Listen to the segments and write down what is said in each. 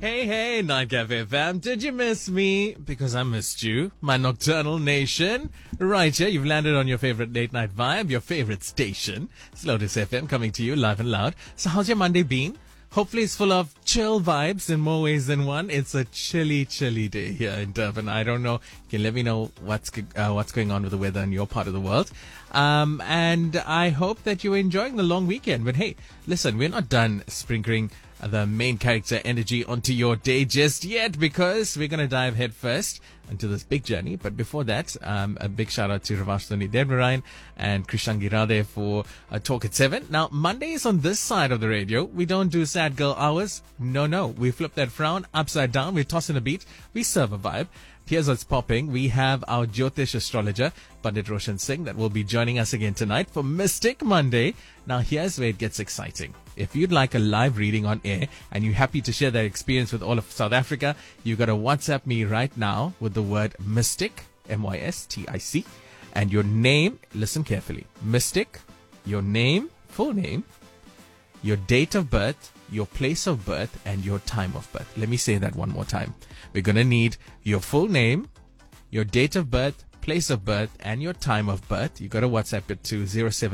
Hey, hey, Night Cafe fam, did you miss me? Because I missed you, my nocturnal nation. Right here, you've landed on your favorite late night vibe, your favorite station. It's Lotus FM coming to you live and loud. So how's your Monday been? Hopefully it's full of chill vibes in more ways than one. It's a chilly day here in Durban. I don't know. You can let me know what's going on with the weather in your part of the world. And I hope that you're enjoying the long weekend. But hey, listen, we're not done sprinkling the main character energy onto your day just yet, because we're going to dive head first into this big journey. But before that, a big shout out to Ravasthani Devnarayan and Krishan Girade for Talk at 7. Now, Mondays on this side of the radio, we don't do sad girl hours. No. We flip that frown upside down. We toss in a beat. We serve a vibe. Here's what's popping. We have our Jyotish astrologer, Pandit Roshan Singh, that will be joining us again tonight for Mystic Monday. Now, here's where it gets exciting. If you'd like a live reading on air and you're happy to share that experience with all of South Africa, you got to WhatsApp me right now with the word Mystic, MYSTIC, and your name. Listen carefully. Mystic, your name, full name, your date of birth, your place of birth, and your time of birth. Let me say that one more time. We're going to need your full name, your date of birth, place of birth, and your time of birth. You got to WhatsApp it to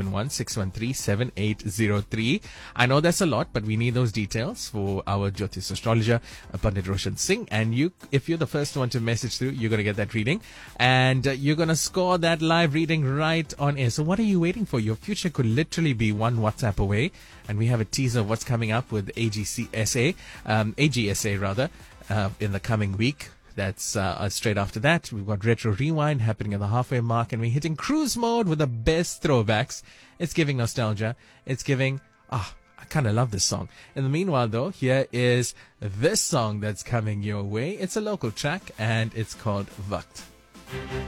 071-613-7803. I know that's a lot, but we need those details for our Jyotish astrologer, Pandit Roshan Singh. And if you're the first one to message through, you're going to get that reading. And you're going to score that live reading right on air. So what are you waiting for? Your future could literally be one WhatsApp away. And we have a teaser of what's coming up with AGSA in the coming week. That's straight after that. We've got Retro Rewind happening at the halfway mark, and we're hitting cruise mode with the best throwbacks. It's giving nostalgia. It's giving, I kind of love this song. In the meanwhile, though, here is this song that's coming your way. It's a local track, and it's called Vakt.